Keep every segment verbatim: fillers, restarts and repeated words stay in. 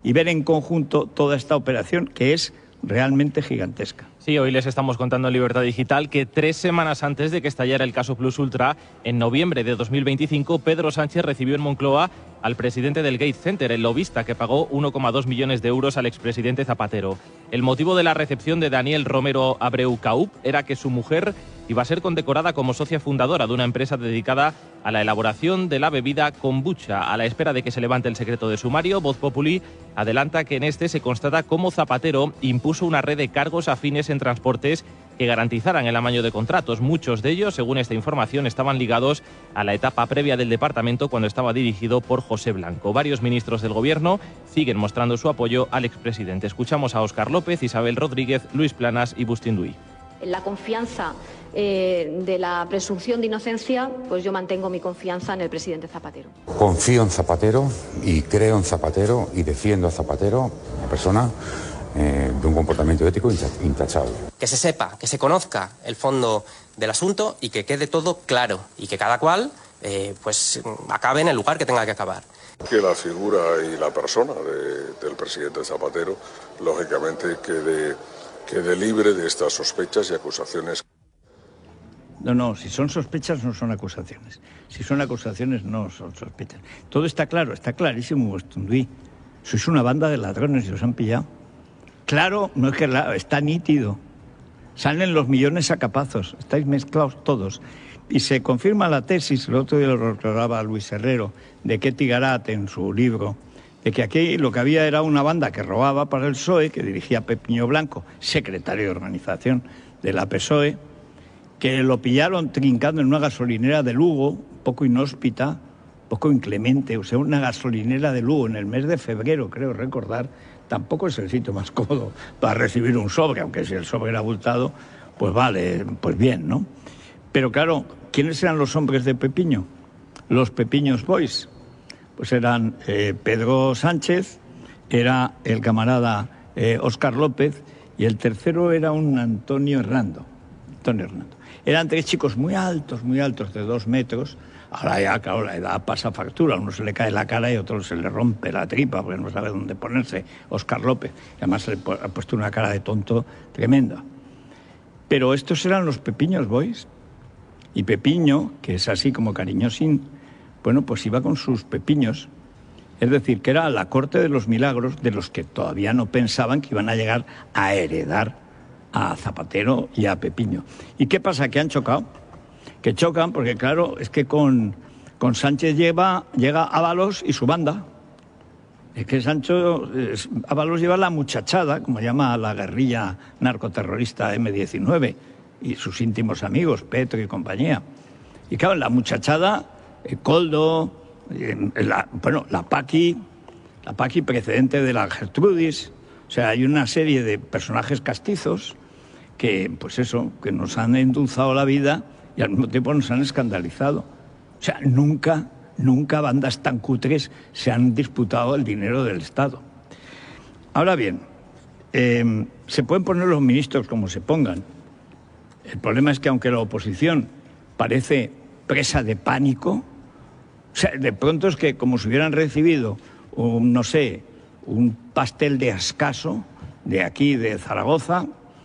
y ver en conjunto toda esta operación que es realmente gigantesca. Sí, hoy les estamos contando en Libertad Digital que tres semanas antes de que estallara el caso Plus Ultra, en noviembre de dos mil veinticinco, Pedro Sánchez recibió en Moncloa al presidente del Gates Center, el lobista que pagó uno coma dos millones de euros al expresidente Zapatero. El motivo de la recepción de Daniel Romero Abreu Caup era que su mujer iba a ser condecorada como socia fundadora de una empresa dedicada a la elaboración de la bebida kombucha. A la espera de que se levante el secreto de sumario, Voz Populi adelanta que en este se constata cómo Zapatero impuso una red de cargos afines en transportes que garantizaran el amaño de contratos. Muchos de ellos, según esta información, estaban ligados a la etapa previa del departamento cuando estaba dirigido por José Blanco. Varios ministros del Gobierno siguen mostrando su apoyo al expresidente. Escuchamos a Óscar López, Isabel Rodríguez, Luis Planas y Bustín Duy. La confianza eh, de la presunción de inocencia, pues yo mantengo mi confianza en el presidente Zapatero. Confío en Zapatero y creo en Zapatero y defiendo a Zapatero, una persona eh, de un comportamiento ético intachable. Que se sepa, que se conozca el fondo del asunto y que quede todo claro y que cada cual eh, pues acabe en el lugar que tenga que acabar. Que la figura y la persona de, del presidente Zapatero, lógicamente, quede, quede libre de estas sospechas y acusaciones. No, no, si son sospechas no son acusaciones. Si son acusaciones no son sospechas. Todo está claro, está clarísimo, Bustunduí. Sois una banda de ladrones y os han pillado. Claro, no es que la, está nítido. Salen los millones a capazos, estáis mezclados todos. Y se confirma la tesis, el otro día lo recordaba Luis Herrero, de Ketty Garat en su libro, de que aquí lo que había era una banda que robaba para el P S O E, que dirigía Pepiño Blanco, secretario de organización de la P S O E, que lo pillaron trincando en una gasolinera de Lugo, poco inhóspita, poco inclemente, o sea, una gasolinera de Lugo en el mes de febrero, creo recordar, tampoco es el sitio más cómodo para recibir un sobre, aunque si el sobre era abultado, pues vale, pues bien, ¿no? Pero claro, ¿quiénes eran los hombres de Pepiño? Los Pepiños Boys. Pues eran eh, Pedro Sánchez, era el camarada eh, Óscar López y el tercero era un Antonio Hernando. Antonio Hernando. Eran tres chicos muy altos, muy altos, de dos metros. Ahora ya, claro, la edad pasa factura. A uno se le cae la cara y a otro se le rompe la tripa porque no sabe dónde ponerse. Óscar López. Y además le ha puesto una cara de tonto tremenda. Pero estos eran los Pepiños Boys. Y Pepiño, que es así como cariñosín, bueno, pues iba con sus pepiños. Es decir, que era la corte de los milagros de los que todavía no pensaban que iban a llegar a heredar a Zapatero y a Pepiño. ¿Y qué pasa? Que han chocado. Que chocan porque, claro, es que con, con Sánchez lleva, llega Ábalos y su banda. Es que Sancho, es, Ábalos lleva la muchachada, como llama la guerrilla narcoterrorista eme diecinueve, y sus íntimos amigos, Petro y compañía. Y claro, la muchachada, eh, Coldo, eh, la, bueno, la Paqui, la Paqui precedente de la Gertrudis. O sea, hay una serie de personajes castizos que, pues eso, que nos han endulzado la vida y al mismo tiempo nos han escandalizado. O sea, nunca, nunca bandas tan cutres se han disputado el dinero del Estado. Ahora bien, eh, se pueden poner los ministros como se pongan. El problema es que aunque la oposición parece presa de pánico, o sea, de pronto es que como si hubieran recibido un, no sé, un pastel de Ascaso de aquí, de Zaragoza,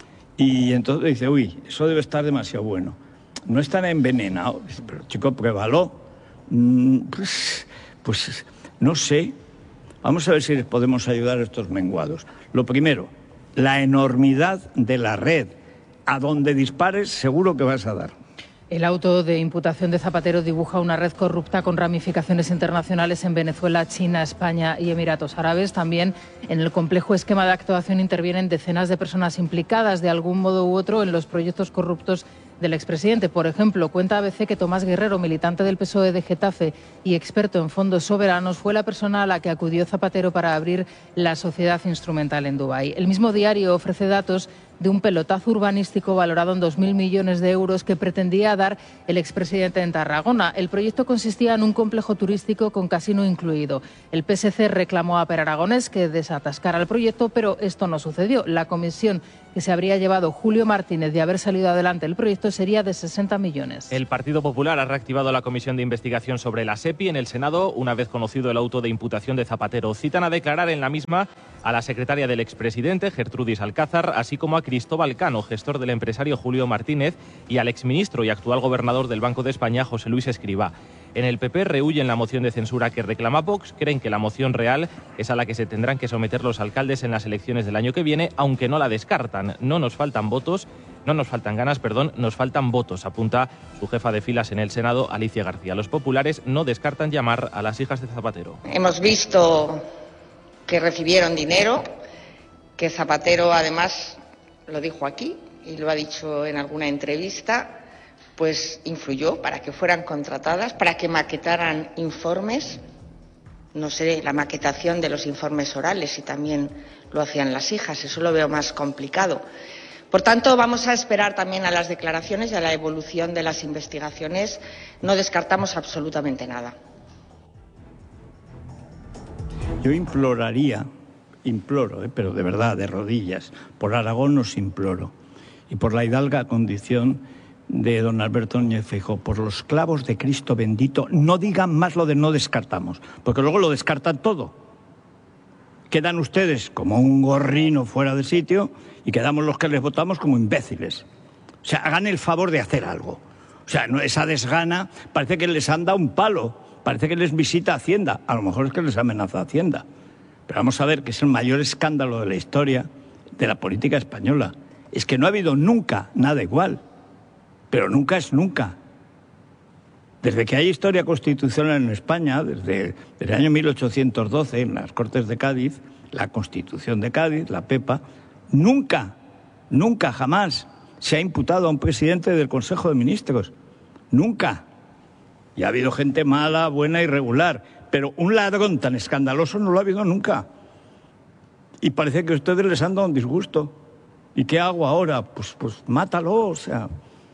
y entonces dice, uy, eso debe estar demasiado bueno. No están envenenados, pero chico, pruébalo. Mm, pues, pues no sé. Vamos a ver si les podemos ayudar a estos menguados. Lo primero, la enormidad de la red. A donde dispares, seguro que vas a dar. El auto de imputación de Zapatero dibuja una red corrupta con ramificaciones internacionales en Venezuela, China, España y Emiratos Árabes. También en el complejo esquema de actuación intervienen decenas de personas implicadas de algún modo u otro en los proyectos corruptos del expresidente. Por ejemplo, cuenta A B C que Tomás Guerrero, militante del P S O E de Getafe y experto en fondos soberanos, fue la persona a la que acudió Zapatero para abrir la sociedad instrumental en Dubái. El mismo diario ofrece datos de un pelotazo urbanístico valorado en dos mil millones de euros que pretendía dar el expresidente en Tarragona. El proyecto consistía en un complejo turístico con casino incluido. El P S C reclamó a Per Aragonés que desatascara el proyecto, pero esto no sucedió. La comisión que se habría llevado Julio Martínez de haber salido adelante el proyecto sería de sesenta millones. El Partido Popular ha reactivado la comisión de investigación sobre la SEPI en el Senado, una vez conocido el auto de imputación de Zapatero. Citan a declarar en la misma a la secretaria del expresidente, Gertrudis Alcázar, así como a Cristóbal Cano, gestor del empresario Julio Martínez, y al exministro y actual gobernador del Banco de España, José Luis Escrivá. En el P P rehuyen la moción de censura que reclama Vox, creen que la moción real es a la que se tendrán que someter los alcaldes en las elecciones del año que viene, aunque no la descartan. No nos faltan votos, no nos faltan ganas, perdón, nos faltan votos, apunta su jefa de filas en el Senado, Alicia García. Los populares no descartan llamar a las hijas de Zapatero. Hemos visto que recibieron dinero, que Zapatero además lo dijo aquí y lo ha dicho en alguna entrevista, pues influyó para que fueran contratadas, para que maquetaran informes. No sé, la maquetación de los informes orales, si también lo hacían las hijas, eso lo veo más complicado. Por tanto, vamos a esperar también a las declaraciones y a la evolución de las investigaciones. No descartamos absolutamente nada. Yo imploraría, imploro, eh, pero de verdad, de rodillas, por Aragón os imploro, y por la hidalga condición de don Alberto Núñez Feijóo, por los clavos de Cristo bendito, no digan más lo de no descartamos, porque luego lo descartan todo. Quedan ustedes como un gorrino fuera de sitio y quedamos los que les votamos como imbéciles. O sea, hagan el favor de hacer algo. O sea, no, esa desgana parece que les anda un palo, parece que les visita Hacienda, a lo mejor es que les amenaza Hacienda. Pero vamos a ver que es el mayor escándalo de la historia de la política española. Es que no ha habido nunca nada igual. Pero nunca es nunca. Desde que hay historia constitucional en España, desde, desde el año mil ochocientos doce, en las Cortes de Cádiz, la Constitución de Cádiz, la PEPA, nunca, nunca, jamás se ha imputado a un presidente del Consejo de Ministros. Nunca. Y ha habido gente mala, buena y regular, pero un ladrón tan escandaloso no lo ha habido nunca. Y parece que a ustedes les han dado un disgusto. ¿Y qué hago ahora? Pues, pues mátalo, o sea...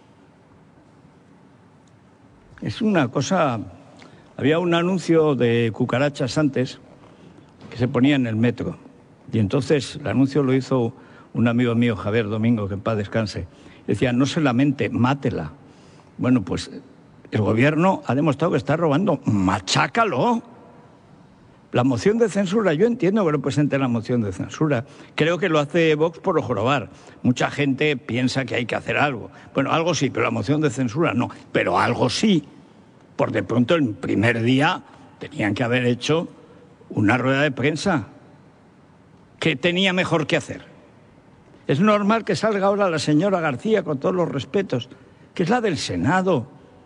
Es una cosa... Había un anuncio de cucarachas antes que se ponía en el metro. Y entonces el anuncio lo hizo un amigo mío, Javier Domingo, que en paz descanse. Decía, no se lamente, mátela. Bueno, pues el gobierno ha demostrado que está robando. ¡Machácalo! La moción de censura, yo entiendo que represente la moción de censura. Creo que lo hace Vox por jorobar. Mucha gente piensa que hay que hacer algo. Bueno, algo sí, pero la moción de censura no. Pero algo sí. Por de pronto, el primer día tenían que haber hecho una rueda de prensa. ¿Qué tenía mejor que hacer? Es normal que salga ahora la señora García, con todos los respetos, que es la del Senado,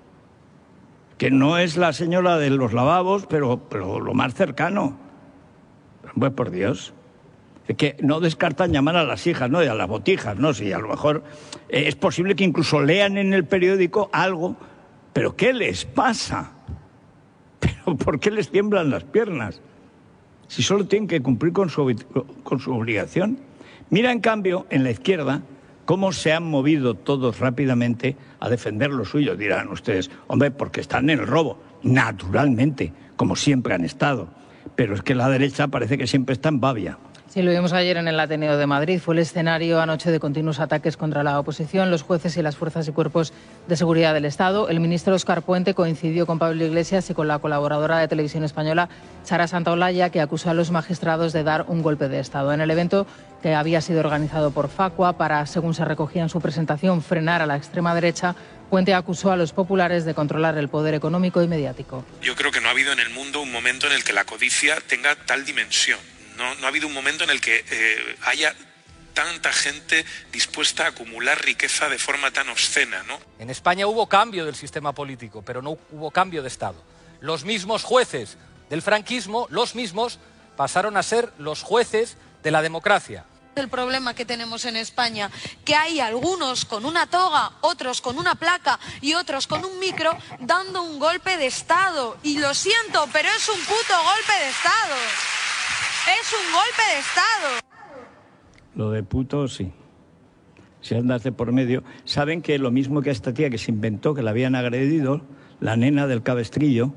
que no es la señora de los lavabos, pero, pero lo más cercano. Pues por Dios. Es que no descartan llamar a las hijas, ¿no? Y a las botijas, ¿no? Si a lo mejor eh, es posible que incluso lean en el periódico algo. ¿Pero qué les pasa? ¿Pero por qué les tiemblan las piernas? Si solo tienen que cumplir con su, con su obligación. Mira, en cambio, en la izquierda, cómo se han movido todos rápidamente a defender lo suyo. Dirán ustedes, hombre, porque están en el robo. Naturalmente, como siempre han estado. Pero es que la derecha parece que siempre está en babia. Sí, lo vimos ayer en el Ateneo de Madrid. Fue el escenario anoche de continuos ataques contra la oposición, los jueces y las fuerzas y cuerpos de seguridad del Estado. El ministro Óscar Puente coincidió con Pablo Iglesias y con la colaboradora de Televisión Española, Sara Santaolalla, que acusó a los magistrados de dar un golpe de Estado. En el evento, que había sido organizado por Facua para, según se recogía en su presentación, frenar a la extrema derecha, Puente acusó a los populares de controlar el poder económico y mediático. Yo creo que no ha habido en el mundo un momento en el que la codicia tenga tal dimensión. No, no ha habido un momento en el que eh, haya tanta gente dispuesta a acumular riqueza de forma tan obscena, ¿no? En España hubo cambio del sistema político, pero no hubo cambio de Estado. Los mismos jueces del franquismo, los mismos, pasaron a ser los jueces de la democracia. El problema que tenemos en España, que hay algunos con una toga, otros con una placa y otros con un micro dando un golpe de Estado. Y lo siento, pero es un puto golpe de Estado. Es un golpe de Estado. Lo de puto, sí. Si andas de por medio. Saben que lo mismo que a esta tía que se inventó, que la habían agredido, la nena del cabestrillo,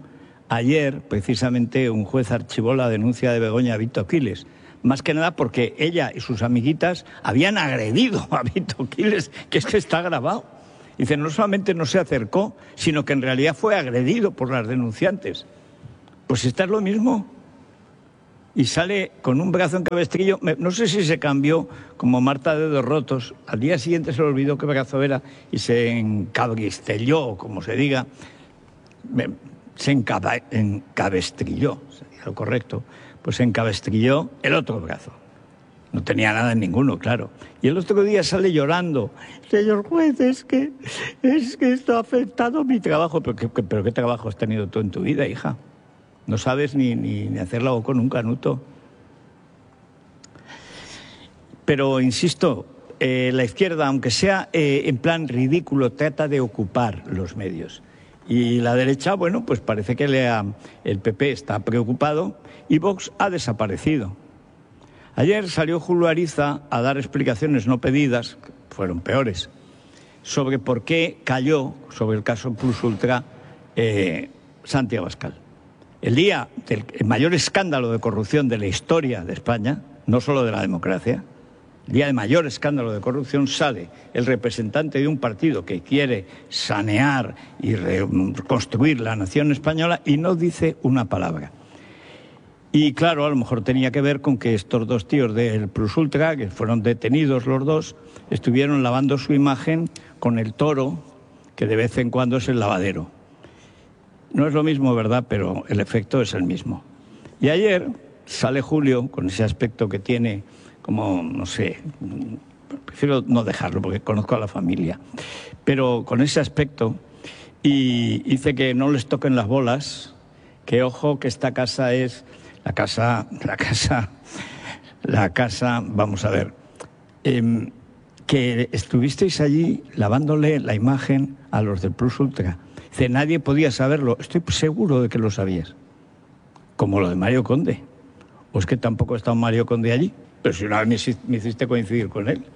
Ayer, precisamente, un juez archivó la denuncia de Begoña Vito Quiles, más que nada porque ella y sus amiguitas habían agredido a Vito Quiles, que es que está grabado. Dice, no solamente no se acercó, sino que en realidad fue agredido por las denunciantes. Pues esta es lo mismo. Y sale con un brazo en cabestrillo, no sé si se cambió como Marta Dedos Rotos, al día siguiente se le olvidó qué brazo era y se encabestrilló, como se diga, se encaba, encabestrilló, sería lo correcto, pues se encabestrilló el otro brazo. No tenía nada en ninguno, claro. Y el otro día sale llorando, señor juez, es que, es que esto ha afectado mi trabajo. ¿Pero qué, pero qué trabajo has tenido tú en tu vida, hija? No sabes ni, ni, ni hacer la O con un canuto. Pero, insisto, eh, la izquierda, aunque sea eh, en plan ridículo, trata de ocupar los medios. Y la derecha, bueno, pues parece que le ha, el P P está preocupado y Vox ha desaparecido. Ayer salió Julio Ariza a dar explicaciones no pedidas, que fueron peores, sobre por qué cayó sobre el caso Plus Ultra eh, Santi Abascal. El día del mayor escándalo de corrupción de la historia de España, no solo de la democracia, el día de mayor escándalo de corrupción, sale el representante de un partido que quiere sanear y reconstruir la nación española y no dice una palabra. Y claro, a lo mejor tenía que ver con que estos dos tíos del Plus Ultra, que fueron detenidos los dos, estuvieron lavando su imagen con el toro, que de vez en cuando es el lavadero. No es lo mismo, ¿verdad?, pero el efecto es el mismo. Y ayer sale Julio con ese aspecto que tiene como, no sé, prefiero no dejarlo porque conozco a la familia, pero con ese aspecto, y dice que no les toquen las bolas, que ojo que esta casa es la casa, la casa, la casa, vamos a ver, eh, que estuvisteis allí lavándole la imagen a los del Plus Ultra. Dice, nadie podía saberlo. Estoy seguro de que lo sabías. Como lo de Mario Conde. ¿O es que tampoco ha estado Mario Conde allí? Pero si una vez me hiciste coincidir con él.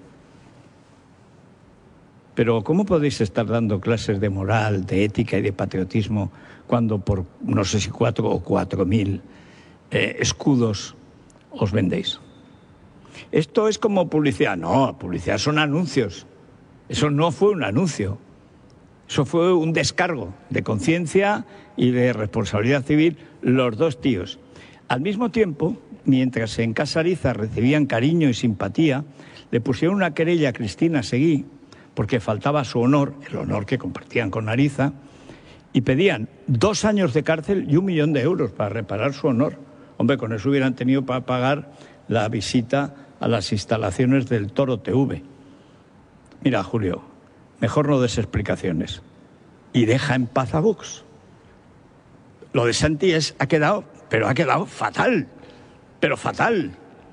Pero ¿cómo podéis estar dando clases de moral, de ética y de patriotismo cuando por no sé si cuatro o cuatro mil eh, escudos os vendéis? Esto es como publicidad. No, publicidad son anuncios. Eso no fue un anuncio. Eso fue un descargo de conciencia y de responsabilidad civil, los dos tíos. Al mismo tiempo, mientras en Casa Ariza recibían cariño y simpatía, le pusieron una querella a Cristina Seguí, porque faltaba su honor, el honor que compartían con Ariza, y pedían dos años de cárcel y un millón de euros para reparar su honor. Hombre, con eso hubieran tenido para pagar la visita a las instalaciones del Toro T V. Mira, Julio, mejor no des explicaciones y deja en paz a Vox. Lo de Santi es, ha quedado, pero ha quedado fatal, pero fatal.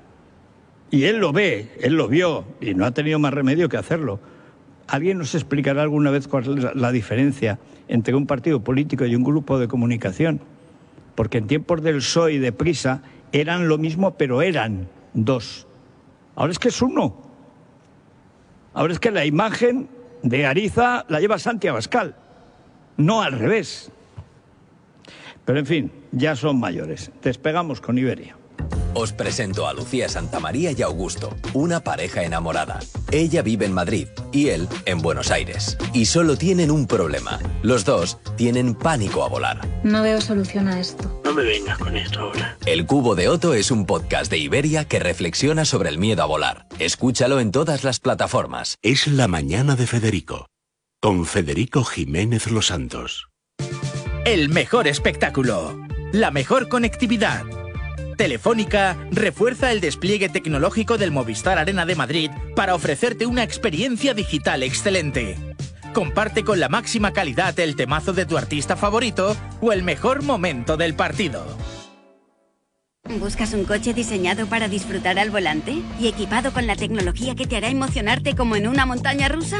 Y él lo ve, él lo vio y no ha tenido más remedio que hacerlo. ¿Alguien nos explicará alguna vez cuál es la diferencia entre un partido político y un grupo de comunicación? Porque en tiempos del P S O E y de Prisa eran lo mismo, pero eran dos. Ahora es que es uno. Ahora es que la imagen de Ariza la lleva Santi Abascal, no al revés. Pero en fin, ya son mayores. Despegamos con Iberia. Os presento a Lucía Santamaría y Augusto, una pareja enamorada. Ella vive en Madrid y él en Buenos Aires. Y solo tienen un problema. Los dos tienen pánico a volar. No veo solución a esto. No me vengas con esto ahora. El Cubo de Otto es un podcast de Iberia que reflexiona sobre el miedo a volar. Escúchalo en todas las plataformas. Es la mañana de Federico, con Federico Jiménez Los Santos. El mejor espectáculo, la mejor conectividad. Telefónica refuerza el despliegue tecnológico del Movistar Arena de Madrid para ofrecerte una experiencia digital excelente. Comparte con la máxima calidad el temazo de tu artista favorito o el mejor momento del partido. ¿Buscas un coche diseñado para disfrutar al volante y equipado con la tecnología que te hará emocionarte como en una montaña rusa?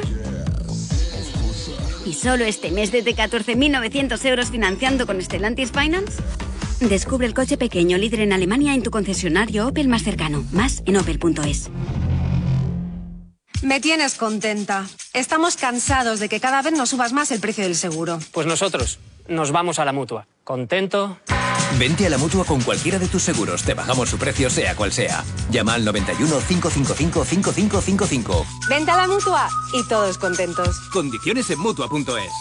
¿Y solo este mes desde catorce mil novecientos euros financiando con Stellantis Finance? Descubre el coche pequeño líder en Alemania en tu concesionario Opel más cercano. Más en opel punto es. Me tienes contenta. Estamos cansados de que cada vez nos subas más el precio del seguro. Pues nosotros nos vamos a la Mutua. ¿Contento? Vente a la Mutua con cualquiera de tus seguros. Te bajamos su precio sea cual sea. Llama al noventa y uno, cincuecientos cincuenta y cinco, cincuenta y cinco cincuenta y cinco. Vente a la Mutua y todos contentos. Condiciones en Mutua punto es.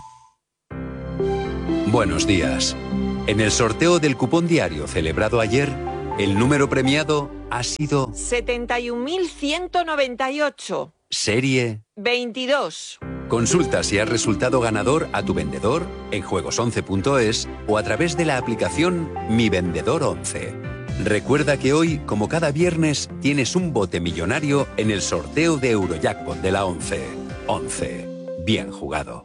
Buenos días. En el sorteo del cupón diario celebrado ayer, el número premiado ha sido setenta y un mil ciento noventa y ocho. Serie veintidós. Consulta si has resultado ganador a tu vendedor en juegos once punto es o a través de la aplicación Mi Vendedor once. Recuerda que hoy, como cada viernes, tienes un bote millonario en el sorteo de Eurojackpot de la once. once. Bien jugado.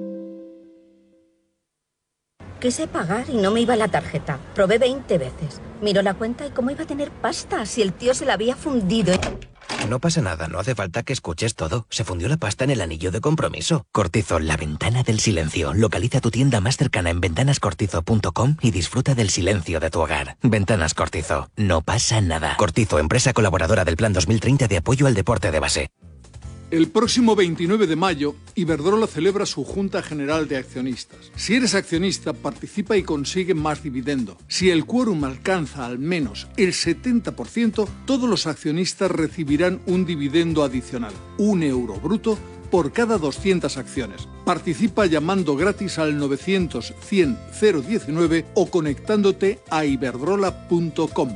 Quise pagar y no me iba la tarjeta. Probé veinte veces. Miró la cuenta y cómo iba a tener pasta si el tío se la había fundido. No pasa nada, no hace falta que escuches todo. Se fundió la pasta en el anillo de compromiso. Cortizo, la ventana del silencio. Localiza tu tienda más cercana en ventanas cortizo punto com y disfruta del silencio de tu hogar. Ventanas Cortizo. No pasa nada. Cortizo, empresa colaboradora del Plan dos mil treinta de apoyo al deporte de base. El próximo veintinueve de mayo, Iberdrola celebra su Junta General de Accionistas. Si eres accionista, participa y consigue más dividendo. Si el quórum alcanza al menos el setenta por ciento, todos los accionistas recibirán un dividendo adicional, un euro bruto, por cada doscientas acciones. Participa llamando gratis al novecientos, cien, cero diecinueve o conectándote a iberdrola punto com.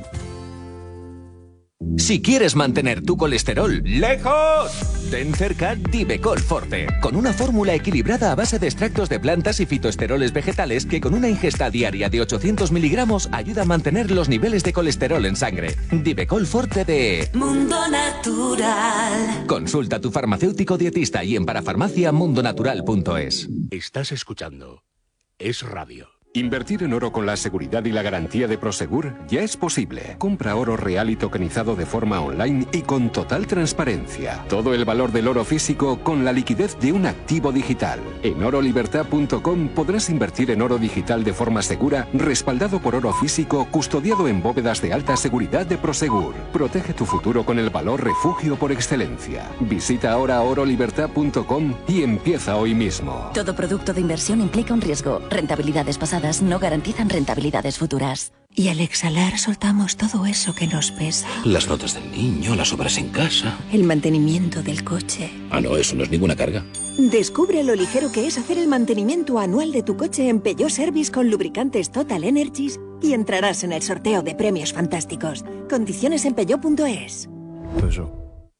Si quieres mantener tu colesterol lejos, ten cerca Divecol Forte, con una fórmula equilibrada a base de extractos de plantas y fitoesteroles vegetales que con una ingesta diaria de ochocientos miligramos ayuda a mantener los niveles de colesterol en sangre. Divecol Forte de Mundo Natural. Consulta a tu farmacéutico dietista y en parafarmacia mundo natural punto es. Estás escuchando Es Radio. Invertir en oro con la seguridad y la garantía de Prosegur ya es posible. Compra oro real y tokenizado de forma online y con total transparencia. Todo el valor del oro físico con la liquidez de un activo digital. En oro libertad punto com podrás invertir en oro digital de forma segura, respaldado por oro físico, custodiado en bóvedas de alta seguridad de Prosegur. Protege tu futuro con el valor refugio por excelencia. Visita ahora oro libertad punto com y empieza hoy mismo. Todo producto de inversión implica un riesgo. Rentabilidades pasadas no garantizan rentabilidades futuras. Y al exhalar soltamos todo eso que nos pesa. Las notas del niño, las obras en casa. El mantenimiento del coche. Ah, no, eso no es ninguna carga. Descubre lo ligero que es hacer el mantenimiento anual de tu coche en Peugeot Service con lubricantes Total Energies y entrarás en el sorteo de premios fantásticos. Condiciones en peugeot punto es. Eso.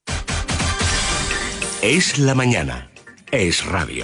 Es la mañana. Es Radio.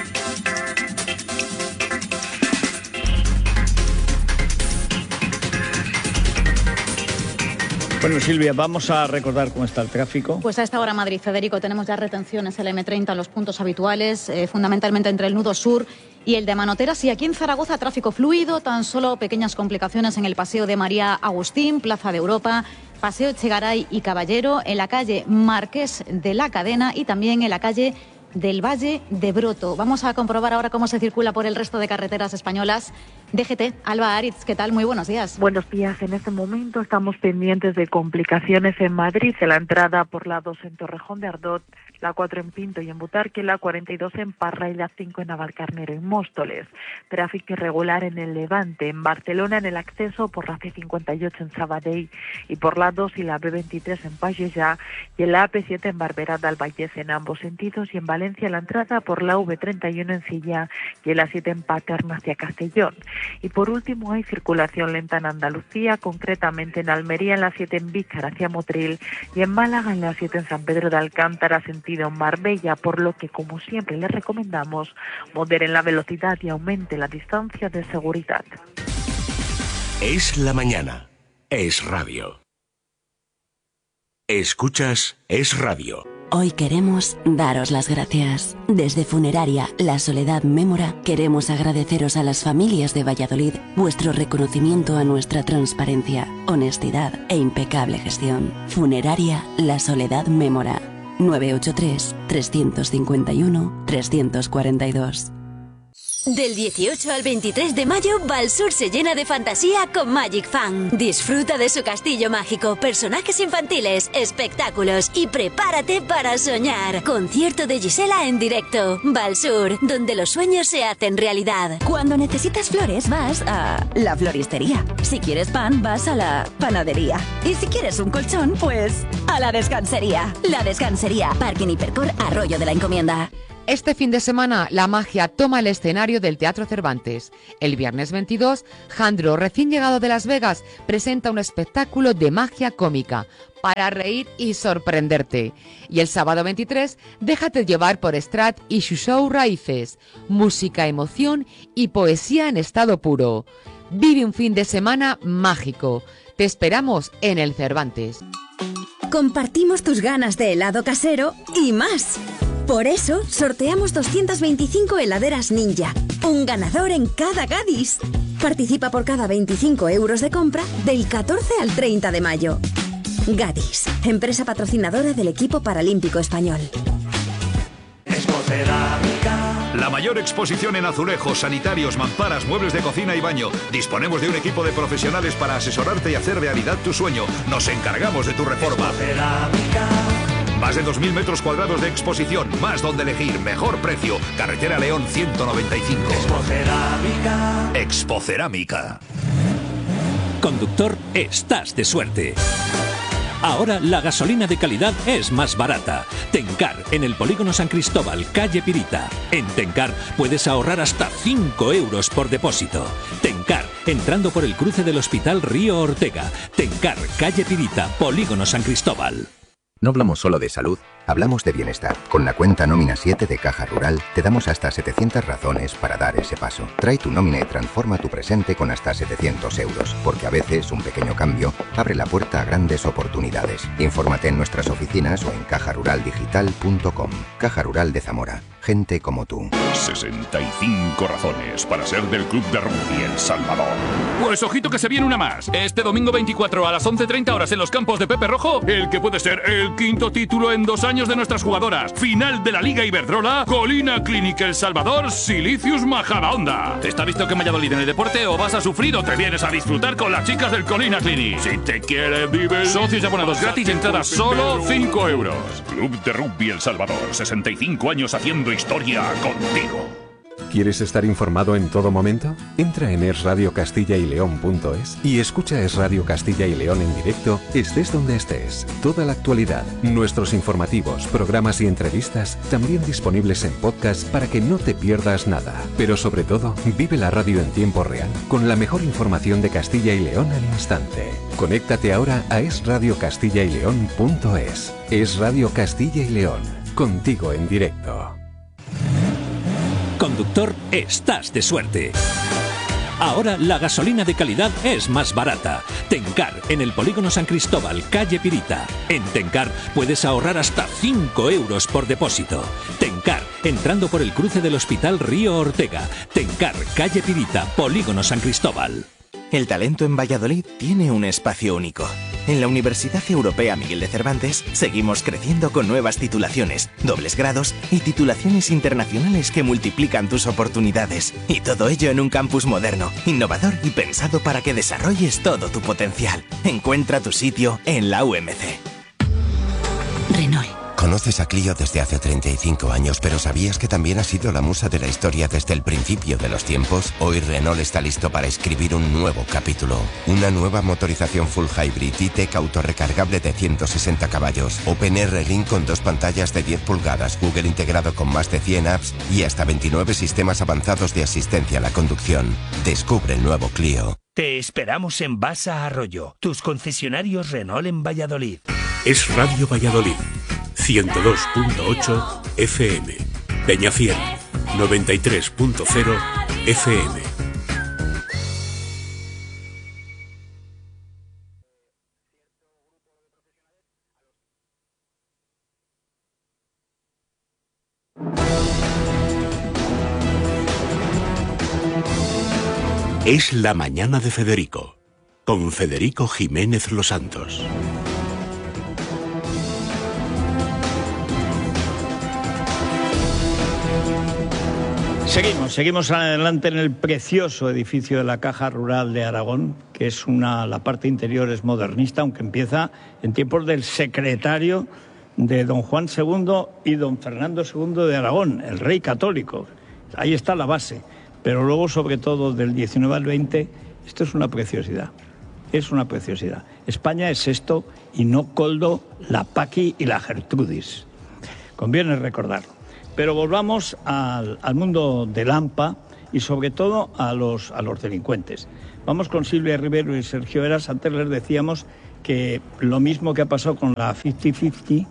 Bueno, Silvia, vamos a recordar cómo está el tráfico. Pues a esta hora, Madrid, Federico, tenemos ya retenciones en la eme treinta en los puntos habituales, eh, fundamentalmente entre el nudo sur y el de Manoteras. Y aquí en Zaragoza, tráfico fluido, tan solo pequeñas complicaciones en el Paseo de María Agustín, Plaza de Europa, Paseo Echegaray y Caballero, en la calle Marqués de la Cadena y también en la calle del Valle de Broto. Vamos a comprobar ahora cómo se circula por el resto de carreteras españolas. D G T, Alba Aritz, ¿qué tal? Muy buenos días. Buenos días. En este momento estamos pendientes de complicaciones en Madrid, en la entrada por la dos en Torrejón de Ardot, la cuatro en Pinto y en Butarque, la cuarenta y dos en Parra y la cinco en Navalcarnero y Móstoles. Tráfico irregular en el Levante, en Barcelona en el acceso por la ce cincuenta y ocho en Sabadell y por la dos y la be veintitrés en Pallejà y en la a pe siete en Barberá del Vallès en ambos sentidos y en Valencia la entrada por la ve treinta y uno en Silla y en la siete en Paterna hacia Castellón. Y por último hay circulación lenta en Andalucía, concretamente en Almería en la siete en Vícar hacia Motril y en Málaga en la siete en San Pedro de Alcántara sentido Marbella, por lo que como siempre les recomendamos moderen la velocidad y aumente la distancia de seguridad. Es la mañana. Es Radio. Escuchas Es Radio. Hoy queremos daros las gracias. Desde Funeraria La Soledad Mémora queremos agradeceros a las familias de Valladolid vuestro reconocimiento a nuestra transparencia, honestidad e impecable gestión. Funeraria La Soledad Mémora. nueve ocho tres, tres cinco uno, tres cuatro dos. Del dieciocho al veintitrés de mayo, Valsur se llena de fantasía con Magic Fan. Disfruta de su castillo mágico, personajes infantiles, espectáculos y prepárate para soñar. Concierto de Gisela en directo. Valsur, donde los sueños se hacen realidad. Cuando necesitas flores, vas a la floristería. Si quieres pan, vas a la panadería. Y si quieres un colchón, pues a la descansería. La Descansería, Parking Hipercor, Arroyo de la Encomienda. Este fin de semana, la magia toma el escenario del Teatro Cervantes. El viernes veintidós, Jandro, recién llegado de Las Vegas, presenta un espectáculo de magia cómica para reír y sorprenderte. Y el sábado veintitrés, déjate llevar por Strat y su show Raíces. Música, emoción y poesía en estado puro. Vive un fin de semana mágico. Te esperamos en el Cervantes. Compartimos tus ganas de helado casero y más. Por eso, sorteamos doscientas veinticinco heladeras Ninja. Un ganador en cada Gadis. Participa por cada veinticinco euros de compra del catorce al treinta de mayo. Gadis, empresa patrocinadora del equipo paralímpico español. La mayor exposición en azulejos, sanitarios, mamparas, muebles de cocina y baño. Disponemos de un equipo de profesionales para asesorarte y hacer realidad tu sueño. Nos encargamos de tu reforma. Más de dos mil metros cuadrados de exposición, más donde elegir, mejor precio. Carretera León ciento noventa y cinco. Expocerámica. Expocerámica. Conductor, estás de suerte. Ahora la gasolina de calidad es más barata. Tencar, en el Polígono San Cristóbal, calle Pirita. En Tencar puedes ahorrar hasta cinco euros por depósito. Tencar, entrando por el cruce del Hospital Río Ortega. Tencar, calle Pirita, Polígono San Cristóbal. No hablamos solo de salud, hablamos de bienestar. Con la cuenta Nómina siete de Caja Rural te damos hasta setecientas razones para dar ese paso. Trae tu nómina y transforma tu presente con hasta setecientos euros, porque a veces un pequeño cambio abre la puerta a grandes oportunidades. Infórmate en nuestras oficinas o en caja rural digital punto com. Caja Rural de Zamora. Gente como tú. sesenta y cinco razones para ser del Club de Rugby El Salvador. Pues ojito que se viene una más. Este domingo veinticuatro a las once treinta horas en los campos de Pepe Rojo, el que puede ser el quinto título en dos años de nuestras jugadoras. Final de la Liga Iberdrola, Colina Clinic El Salvador, Silicius Majadahonda. ¿Está visto que en Valladolid en el deporte o vas a sufrir o te vienes a disfrutar con las chicas del Colina Clinic? Si te quieres vivir, socios y abonados gratis, entradas solo cinco euros. Club de Rugby El Salvador, sesenta y cinco años haciendo historia contigo. ¿Quieres estar informado en todo momento? Entra en es radio castilla y león punto es y escucha Es Radio Castilla y León en directo, estés donde estés. Toda la actualidad, nuestros informativos, programas y entrevistas, también disponibles en podcast para que no te pierdas nada. Pero sobre todo, vive la radio en tiempo real, con la mejor información de Castilla y León al instante. Conéctate ahora a es radio castilla y león punto es. Es Radio Castilla y León, contigo en directo. Conductor, estás de suerte. Ahora la gasolina de calidad es más barata. Tencar, en el Polígono San Cristóbal, calle Pirita. En Tencar puedes ahorrar hasta cinco euros por depósito. Tencar, entrando por el cruce del Hospital Río Ortega. Tencar, calle Pirita, Polígono San Cristóbal. El talento en Valladolid tiene un espacio único. En la Universidad Europea Miguel de Cervantes seguimos creciendo con nuevas titulaciones, dobles grados y titulaciones internacionales que multiplican tus oportunidades. Y todo ello en un campus moderno, innovador y pensado para que desarrolles todo tu potencial. Encuentra tu sitio en la U M C. Renault. Conoces a Clio desde hace treinta y cinco años, pero ¿sabías que también ha sido la musa de la historia desde el principio de los tiempos? Hoy Renault está listo para escribir un nuevo capítulo. Una nueva motorización full hybrid E-Tech autorrecargable de ciento sesenta caballos, OpenR Link con dos pantallas de diez pulgadas, Google integrado con más de cien apps y hasta veintinueve sistemas avanzados de asistencia a la conducción. Descubre el nuevo Clio. Te esperamos en Basa Arroyo, tus concesionarios Renault en Valladolid. Es Radio Valladolid, ciento dos punto ocho F M. Peñafiel, noventa y tres punto cero F M. Es la mañana de Federico, con Federico Jiménez Los Santos. Seguimos, seguimos adelante en el precioso edificio de la Caja Rural de Aragón, que es una, la parte interior es modernista, aunque empieza en tiempos del secretario de don Juan segundo y don Fernando segundo de Aragón, el rey católico. Ahí está la base, pero luego sobre todo del diecinueve al veinte, esto es una preciosidad, es una preciosidad. España es esto y no Coldo, la Paqui y la Gertrudis. Conviene recordarlo. Pero volvamos al, al mundo del AMPA y sobre todo a los, a los delincuentes. Vamos con Silvia Rivero y Sergio Eras. Antes les decíamos que lo mismo que ha pasado con la cincuenta cincuenta,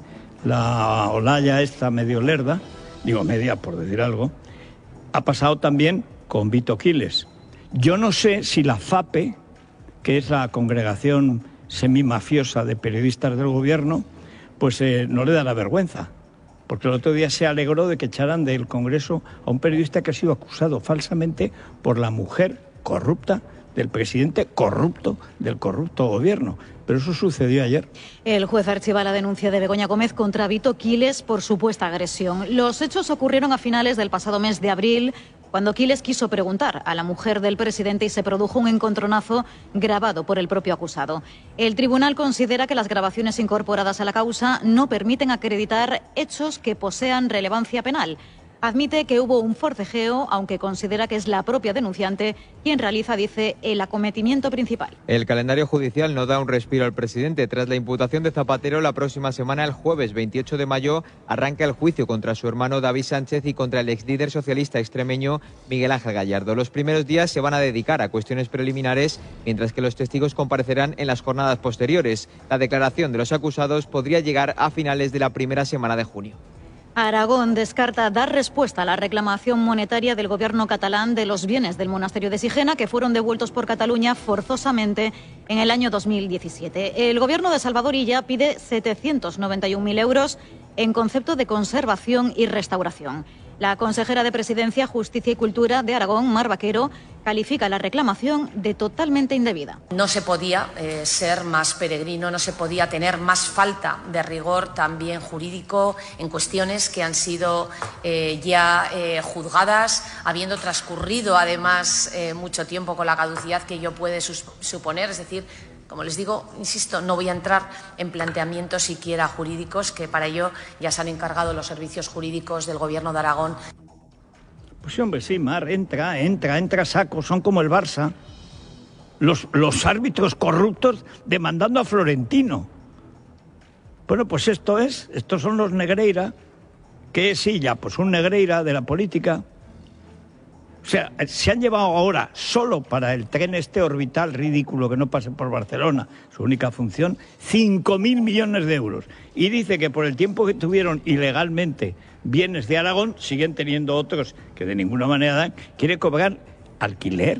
la Olaya esta medio lerda, digo media por decir algo, ha pasado también con Vito Quiles. Yo no sé si la FAPE, que es la congregación semimafiosa de periodistas del gobierno, pues eh, no le da la vergüenza. Porque el otro día se alegró de que echaran del Congreso a un periodista que ha sido acusado falsamente por la mujer corrupta del presidente corrupto del corrupto gobierno. Pero eso sucedió ayer. El juez archiva la denuncia de Begoña Gómez contra Vito Quiles por supuesta agresión. Los hechos ocurrieron a finales del pasado mes de abril, cuando Quiles quiso preguntar a la mujer del presidente y se produjo un encontronazo grabado por el propio acusado. El tribunal considera que las grabaciones incorporadas a la causa no permiten acreditar hechos que posean relevancia penal. Admite que hubo un forcejeo, aunque considera que es la propia denunciante quien realiza, dice, el acometimiento principal. El calendario judicial no da un respiro al presidente. Tras la imputación de Zapatero, la próxima semana, el jueves veintiocho de mayo, arranca el juicio contra su hermano David Sánchez y contra el exlíder socialista extremeño Miguel Ángel Gallardo. Los primeros días se van a dedicar a cuestiones preliminares, mientras que los testigos comparecerán en las jornadas posteriores. La declaración de los acusados podría llegar a finales de la primera semana de junio. Aragón descarta dar respuesta a la reclamación monetaria del gobierno catalán de los bienes del monasterio de Sigena que fueron devueltos por Cataluña forzosamente en el año dos mil diecisiete. El gobierno de Salvador Illa pide setecientos noventa y un mil euros en concepto de conservación y restauración. La consejera de Presidencia, Justicia y Cultura de Aragón, Mar Vaquero, califica la reclamación de totalmente indebida. No se podía eh, ser más peregrino, no se podía tener más falta de rigor también jurídico en cuestiones que han sido eh, ya eh, juzgadas, habiendo transcurrido además eh, mucho tiempo con la caducidad que ello puede suponer, es decir, como les digo, insisto, no voy a entrar en planteamientos siquiera jurídicos, que para ello ya se han encargado los servicios jurídicos del Gobierno de Aragón. Pues sí, hombre, sí, Mar, entra, entra, entra saco, son como el Barça. Los, los árbitros corruptos demandando a Florentino. Bueno, pues esto es, estos son los Negreira, que sí, ya, pues un Negreira de la política. O sea, se han llevado ahora, solo para el tren este orbital ridículo que no pase por Barcelona, su única función, cinco mil millones de euros. Y dice que por el tiempo que tuvieron ilegalmente bienes de Aragón, siguen teniendo otros que de ninguna manera dan, quiere cobrar alquiler.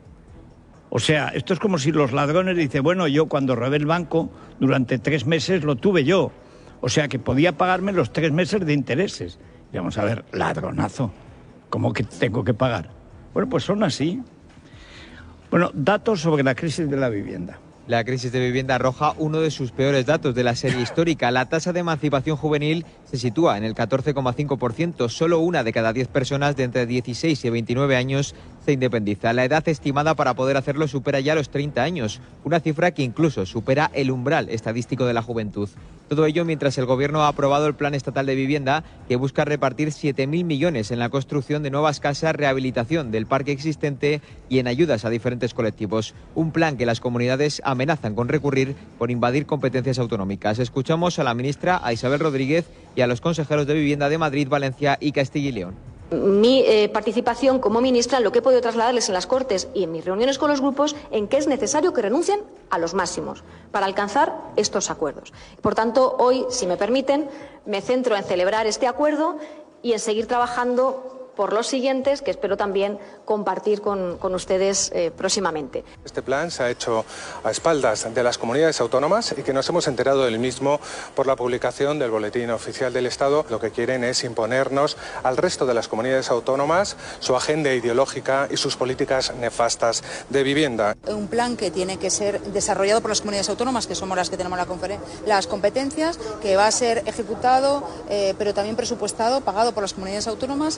O sea, esto es como si los ladrones dicen, bueno, yo cuando robé el banco, durante tres meses lo tuve yo. O sea, que podía pagarme los tres meses de intereses. Y vamos a ver, ladronazo. ¿Cómo que tengo que pagar? Bueno, pues son así. Bueno, datos sobre la crisis de la vivienda. La crisis de vivienda arroja uno de sus peores datos de la serie histórica. La tasa de emancipación juvenil se sitúa en el catorce coma cinco por ciento. Solo una de cada diez personas de entre dieciséis y veintinueve años se independiza. La edad estimada para poder hacerlo supera ya los treinta años, una cifra que incluso supera el umbral estadístico de la juventud. Todo ello mientras el Gobierno ha aprobado el Plan Estatal de Vivienda, que busca repartir siete mil millones en la construcción de nuevas casas, rehabilitación del parque existente y en ayudas a diferentes colectivos. Un plan que las comunidades amenazan con recurrir por invadir competencias autonómicas. Escuchamos a la ministra, a Isabel Rodríguez, y a los consejeros de Vivienda de Madrid, Valencia y Castilla y León. Mi eh, participación como ministra, lo que he podido trasladarles en las Cortes y en mis reuniones con los grupos, en que es necesario que renuncien a los máximos para alcanzar estos acuerdos. Por tanto, hoy, si me permiten, me centro en celebrar este acuerdo y en seguir trabajando por los siguientes, que espero también compartir con, con ustedes eh, próximamente. Este plan se ha hecho a espaldas de las comunidades autónomas y que nos hemos enterado del mismo por la publicación del Boletín Oficial del Estado. Lo que quieren es imponernos al resto de las comunidades autónomas su agenda ideológica y sus políticas nefastas de vivienda. Un plan que tiene que ser desarrollado por las comunidades autónomas, que somos las que tenemos la las competencias, que va a ser ejecutado, eh, pero también presupuestado, pagado por las comunidades autónomas. Se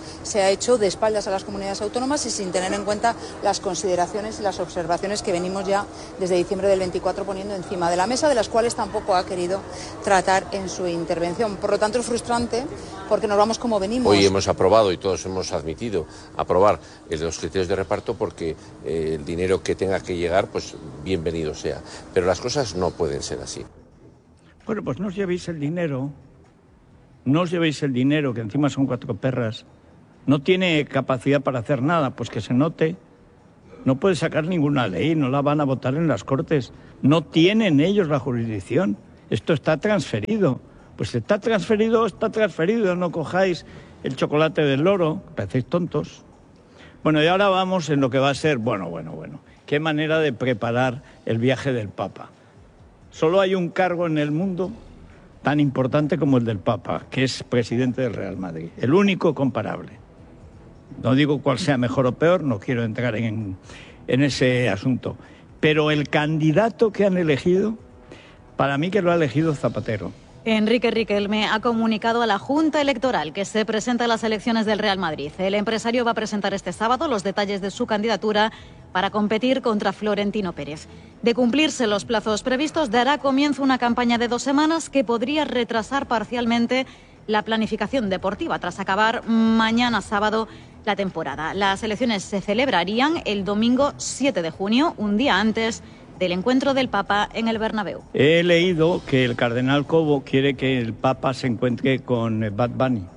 ha hecho de espaldas a las comunidades autónomas y sin tener en cuenta las consideraciones y las observaciones que venimos ya desde diciembre del veinticuatro poniendo encima de la mesa, de las cuales tampoco ha querido tratar en su intervención. Por lo tanto, es frustrante porque nos vamos como venimos. Hoy hemos aprobado y todos hemos admitido aprobar los criterios de reparto porque eh, el dinero que tenga que llegar, pues bienvenido sea. Pero las cosas no pueden ser así. Bueno, pues no os llevéis el dinero, no os llevéis el dinero, que encima son cuatro perras. No tiene capacidad para hacer nada, pues que se note. No puede sacar ninguna ley, no la van a votar en las Cortes. No tienen ellos la jurisdicción. Esto está transferido. Pues está transferido, está transferido. No cojáis el chocolate del loro, parecéis tontos. Bueno, y ahora vamos en lo que va a ser, bueno, bueno, bueno. Qué manera de preparar el viaje del Papa. Solo hay un cargo en el mundo tan importante como el del Papa, que es presidente del Real Madrid. El único comparable. No digo cuál sea mejor o peor, no quiero entrar en, en ese asunto. Pero el candidato que han elegido, para mí que lo ha elegido Zapatero. Enrique Riquelme ha comunicado a la Junta Electoral que se presenta a las elecciones del Real Madrid. El empresario va a presentar este sábado los detalles de su candidatura para competir contra Florentino Pérez. De cumplirse los plazos previstos, dará comienzo una campaña de dos semanas que podría retrasar parcialmente la planificación deportiva tras acabar mañana sábado la temporada. Las elecciones se celebrarían el domingo siete de junio, un día antes del encuentro del Papa en el Bernabéu. He leído que el cardenal Cobo quiere que el Papa se encuentre con Bad Bunny.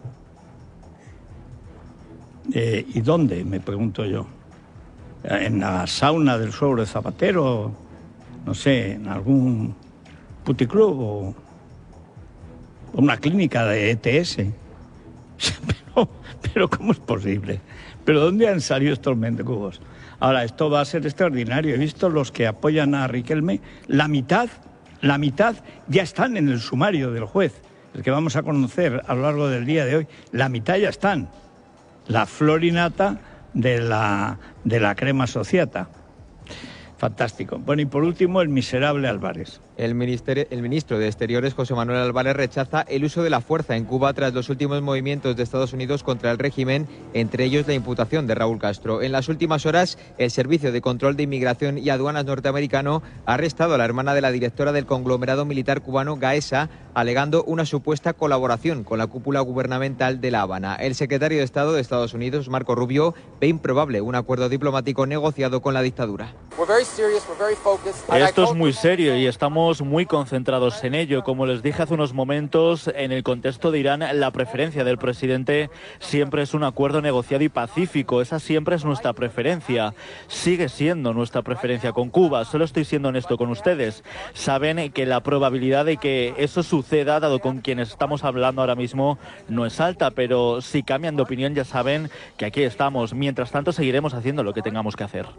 Eh, ¿Y dónde? Me pregunto yo. ¿En la sauna del suegro de Zapatero? No sé, en algún puticlub o una clínica de E T S. Pero, pero ¿cómo es posible? ¿Pero dónde han salido estos mendrugos? Ahora, esto va a ser extraordinario. He visto los que apoyan a Riquelme, la mitad, la mitad ya están en el sumario del juez, el que vamos a conocer a lo largo del día de hoy. La mitad ya están. La florinata de la, de la crema sociata. Fantástico. Bueno, y por último, el miserable Álvarez. El, el ministro de Exteriores, José Manuel Álvarez, rechaza el uso de la fuerza en Cuba tras los últimos movimientos de Estados Unidos contra el régimen, entre ellos la imputación de Raúl Castro. En las últimas horas, el Servicio de Control de Inmigración y Aduanas norteamericano ha arrestado a la hermana de la directora del conglomerado militar cubano, Gaesa, alegando una supuesta colaboración con la cúpula gubernamental de La Habana. El secretario de Estado de Estados Unidos, Marco Rubio, ve improbable un acuerdo diplomático negociado con la dictadura. Esto es muy serio y estamos muy concentrados en ello. Como les dije hace unos momentos, en el contexto de Irán, la preferencia del presidente siempre es un acuerdo negociado y pacífico. Esa siempre es nuestra preferencia. Sigue siendo nuestra preferencia con Cuba. Solo estoy siendo honesto con ustedes. Saben que la probabilidad de que eso suceda, dado con quienes estamos hablando ahora mismo, no es alta, pero si cambian de opinión ya saben que aquí estamos. Mientras tanto, seguiremos haciendo lo que tengamos que hacer.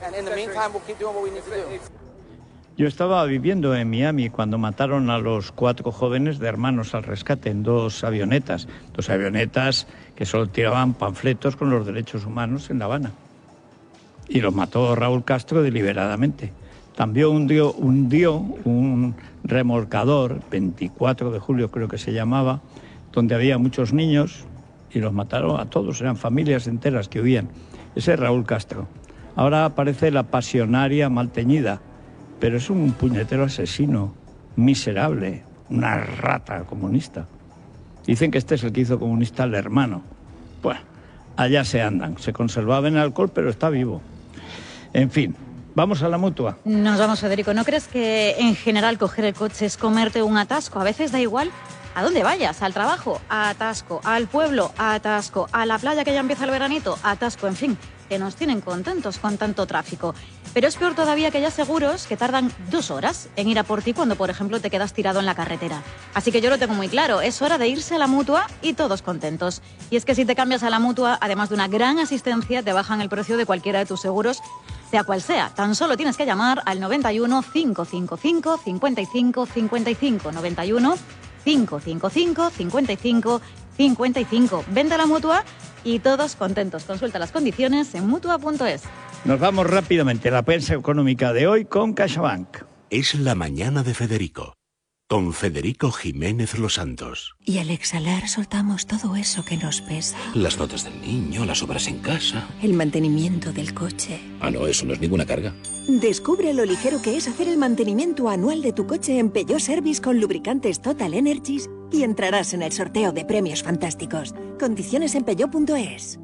Yo estaba viviendo en Miami cuando mataron a los cuatro jóvenes de Hermanos al Rescate en dos avionetas, dos avionetas que solo tiraban panfletos con los derechos humanos en La Habana. Y los mató Raúl Castro deliberadamente. También hundió, hundió un remolcador, veinticuatro de julio creo que se llamaba, donde había muchos niños y los mataron a todos, eran familias enteras que huían. Ese es Raúl Castro. Ahora aparece la pasionaria mal teñida, pero es un puñetero asesino, miserable, una rata comunista. Dicen que este es el que hizo comunista al hermano. Bueno, allá se andan. Se conservaba en alcohol, pero está vivo. En fin, vamos a la Mutua. Nos vamos, Federico. ¿No crees que en general coger el coche es comerte un atasco? A veces da igual a dónde vayas, al trabajo, a atasco, al pueblo, a atasco, a la playa que ya empieza el veranito, a atasco, en fin, que nos tienen contentos con tanto tráfico. Pero es peor todavía que haya seguros que tardan dos horas en ir a por ti cuando, por ejemplo, te quedas tirado en la carretera. Así que yo lo tengo muy claro, es hora de irse a la Mutua y todos contentos. Y es que si te cambias a la Mutua, además de una gran asistencia, te bajan el precio de cualquiera de tus seguros, sea cual sea. Tan solo tienes que llamar al noventa y uno, cinco cinco cinco, cincuenta y cinco cincuenta y cinco, noventa y uno, cinco cinco cinco, cincuenta y cinco cincuenta y cinco. Vente a la Mutua y todos contentos. Consulta las condiciones en mutua punto es. Nos vamos rápidamente a la prensa económica de hoy con CaixaBank. Es la mañana de Federico. con Federico Jiménez Los Santos. Y al exhalar soltamos todo eso que nos pesa. Las notas del niño, las obras en casa. El mantenimiento del coche. Ah, no, eso no es ninguna carga. Descubre lo ligero que es hacer el mantenimiento anual de tu coche en Peugeot Service con lubricantes Total Energies y entrarás en el sorteo de premios fantásticos. Condiciones en peugeot punto es.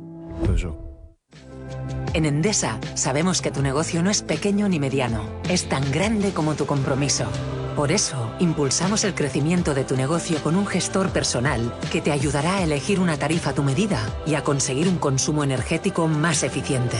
En Endesa sabemos que tu negocio no es pequeño ni mediano, es tan grande como tu compromiso. Por eso, impulsamos el crecimiento de tu negocio con un gestor personal que te ayudará a elegir una tarifa a tu medida y a conseguir un consumo energético más eficiente.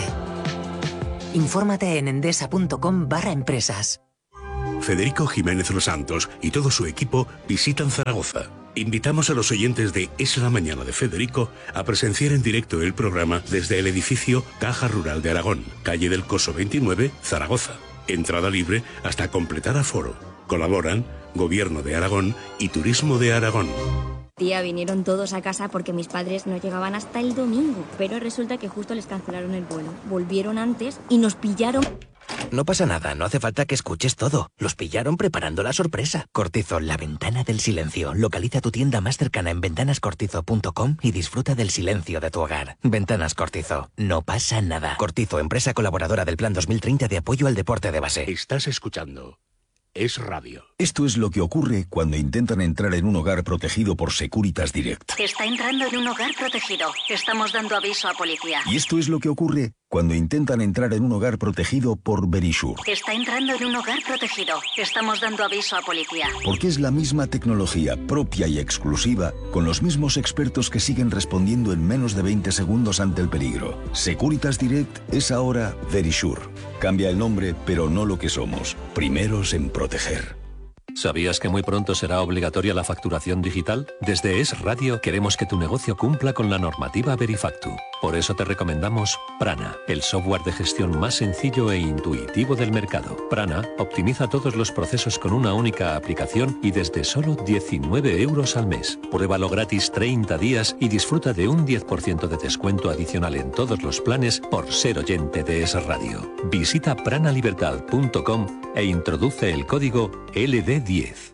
Infórmate en endesa.com barra empresas. Federico Jiménez Los Santos y todo su equipo visitan Zaragoza. Invitamos a los oyentes de Es la Mañana de Federico a presenciar en directo el programa desde el edificio Caja Rural de Aragón, calle del Coso veintinueve, Zaragoza. Entrada libre hasta completar aforo. Colaboran Gobierno de Aragón y Turismo de Aragón. Tía, vinieron todos a casa porque mis padres no llegaban hasta el domingo, pero resulta que justo les cancelaron el vuelo. Volvieron antes y nos pillaron... No pasa nada, no hace falta que escuches todo. Los pillaron preparando la sorpresa. Cortizo, la ventana del silencio. Localiza tu tienda más cercana en ventanas cortizo punto com y disfruta del silencio de tu hogar. Ventanas Cortizo, no pasa nada. Cortizo, empresa colaboradora del Plan dos mil treinta de apoyo al deporte de base. Estás escuchando Es Radio. Esto es lo que ocurre cuando intentan entrar en un hogar protegido por Securitas Direct. Está entrando en un hogar protegido. Estamos dando aviso a policía. Y esto es lo que ocurre cuando intentan entrar en un hogar protegido por Verisure. Está entrando en un hogar protegido. Estamos dando aviso a policía. Porque es la misma tecnología propia y exclusiva, con los mismos expertos que siguen respondiendo en menos de veinte segundos ante el peligro. Securitas Direct es ahora Verisure. Cambia el nombre, pero no lo que somos. Primeros en proteger. ¿Sabías que muy pronto será obligatoria la facturación digital? Desde Es Radio queremos que tu negocio cumpla con la normativa Verifactu. Por eso te recomendamos Prana, el software de gestión más sencillo e intuitivo del mercado. Prana optimiza todos los procesos con una única aplicación y desde solo diecinueve euros al mes. Pruébalo gratis treinta días y disfruta de un diez por ciento de descuento adicional en todos los planes por ser oyente de Es Radio. Visita pranalibertad punto com e introduce el código L D diez.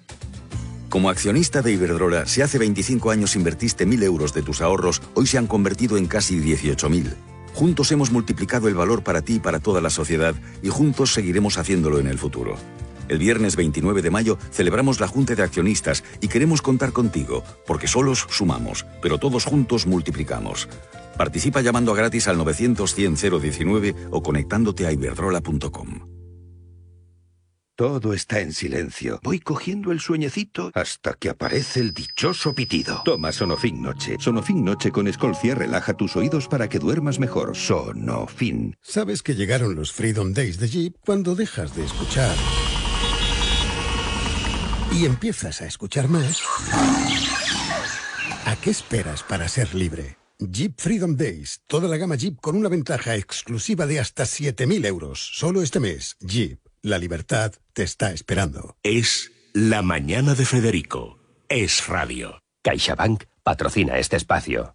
Como accionista de Iberdrola, si hace veinticinco años invertiste mil euros de tus ahorros, hoy se han convertido en casi dieciocho mil. Juntos hemos multiplicado el valor para ti y para toda la sociedad y juntos seguiremos haciéndolo en el futuro. El viernes veintinueve de mayo celebramos la Junta de Accionistas y queremos contar contigo, porque solos sumamos, pero todos juntos multiplicamos. Participa llamando a gratis al novecientos cien cero diecinueve o conectándote a iberdrola punto com. Todo está en silencio. Voy cogiendo el sueñecito hasta que aparece el dichoso pitido. Toma Sonofin Noche. Sonofin Noche con Escolcia relaja tus oídos para que duermas mejor. Sonofin. Sabes que llegaron los Freedom Days de Jeep cuando dejas de escuchar y empiezas a escuchar más. ¿A qué esperas para ser libre? Jeep Freedom Days. Toda la gama Jeep con una ventaja exclusiva de hasta siete mil euros. Solo este mes. Jeep. La libertad te está esperando. Es La Mañana de Federico. Es Radio. CaixaBank patrocina este espacio.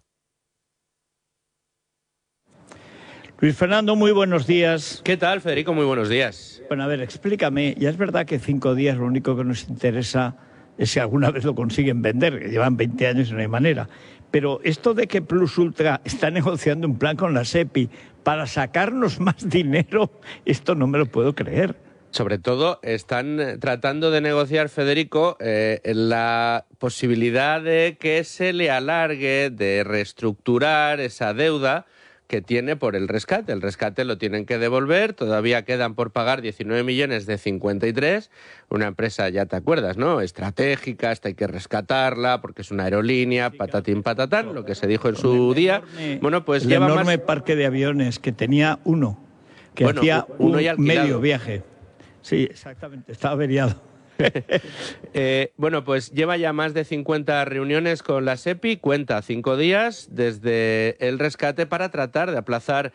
Luis Fernando, muy buenos días. ¿Qué tal, Federico? Muy buenos días. Bueno, a ver, explícame. Ya es verdad que cinco días lo único que nos interesa es si alguna vez lo consiguen vender, que llevan veinte años y no hay manera. Pero esto de que Plus Ultra está negociando un plan con la SEPI para sacarnos más dinero, esto no me lo puedo creer. Sobre todo están tratando de negociar, Federico, eh, la posibilidad de que se le alargue, de reestructurar esa deuda que tiene por el rescate. El rescate lo tienen que devolver, todavía quedan por pagar diecinueve millones de cincuenta y tres. Una empresa, ya te acuerdas, ¿no? Estratégica, esta hay que rescatarla porque es una aerolínea, patatín patatán, lo que se dijo en su día. Bueno, pues el lleva enorme más... parque de aviones que tenía uno, que bueno, hacía uno un ya alquilado. medio viaje. Sí, exactamente, estaba averiado. eh, bueno, pues lleva ya más de cincuenta reuniones con la SEPI, cuenta cinco días desde el rescate para tratar de aplazar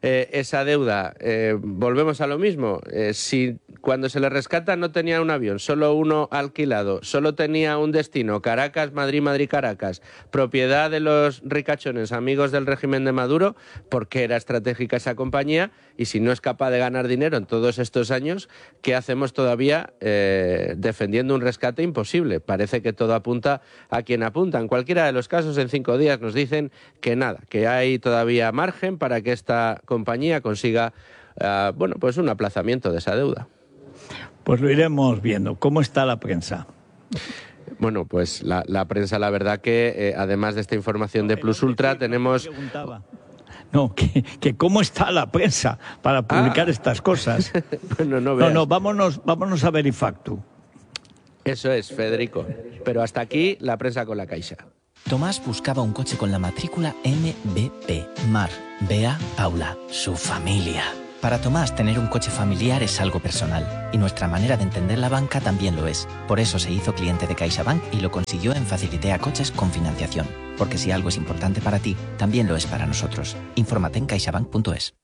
eh, esa deuda, eh, volvemos a lo mismo. Eh, si cuando se le rescata no tenía un avión, solo uno alquilado, solo tenía un destino, Caracas, Madrid, Madrid, Caracas, propiedad de los ricachones, amigos del régimen de Maduro, porque era estratégica esa compañía, y si no es capaz de ganar dinero en todos estos años, ¿qué hacemos todavía eh, defendiendo un rescate imposible? Parece que todo apunta a quien apunta. En cualquiera de los casos, en cinco días nos dicen que nada, que hay todavía margen para que esta compañía consiga uh, bueno, pues un aplazamiento de esa deuda. Pues lo iremos viendo. ¿Cómo está la prensa? Bueno, pues la, la prensa, la verdad que eh, además de esta información de Plus Ultra, tenemos... No, que, que cómo está la prensa para publicar ah. estas cosas. Bueno, no, no, no, vámonos, vámonos a Verifactu. Eso es, Federico. Pero hasta aquí la prensa con la Caixa. Tomás buscaba un coche con la matrícula M B P. Mar, Bea, Paula, su familia. Para Tomás, tener un coche familiar es algo personal, y nuestra manera de entender la banca también lo es. Por eso se hizo cliente de CaixaBank y lo consiguió en Facilitea Coches con financiación. Porque si algo es importante para ti, también lo es para nosotros. Infórmate en caixabank punto es.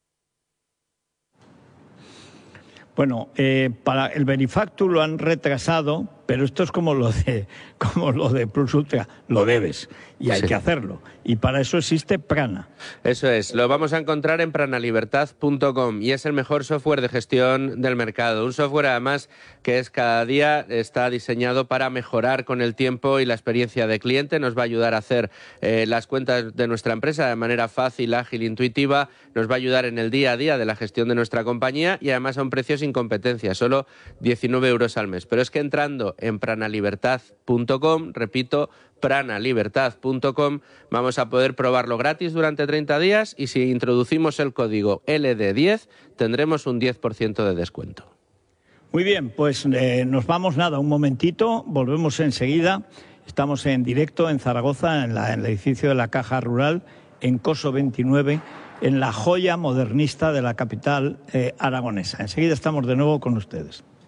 Bueno, eh, para el Verifactu lo han retrasado, pero esto es como lo de, como lo de Plus Ultra, lo debes y hay sí. que hacerlo. Y para eso existe Prana. Eso es, lo vamos a encontrar en pranalibertad punto com y es el mejor software de gestión del mercado. Un software además que es cada día está diseñado para mejorar con el tiempo y la experiencia de cliente. Nos va a ayudar a hacer eh, las cuentas de nuestra empresa de manera fácil, ágil, intuitiva. Nos va a ayudar en el día a día de la gestión de nuestra compañía y además a un precio sin competencia, solo diecinueve euros al mes. Pero es que entrando en pranalibertad punto com, repito, pranalibertad punto com, vamos a poder probarlo gratis durante treinta días y si introducimos el código L D diez tendremos un diez por ciento de descuento. Muy bien, pues eh, nos vamos nada, un momentito, volvemos enseguida. Estamos en directo en Zaragoza, en, la, en el edificio de la Caja Rural, en Coso veintinueve, en la joya modernista de la capital eh, aragonesa. Enseguida estamos de nuevo con ustedes.